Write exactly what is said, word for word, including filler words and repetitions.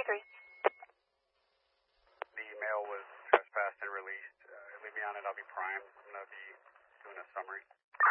three three. The mail was trespassed and released. Uh, leave me on it. I'll be primed. I'm going to be doing a summary.